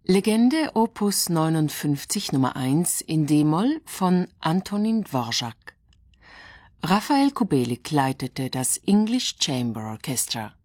Legende Opus 59 Nummer 1 in d-Moll von Antonín Dvořák. Rafael Kubelik leitete das English Chamber Orchestra.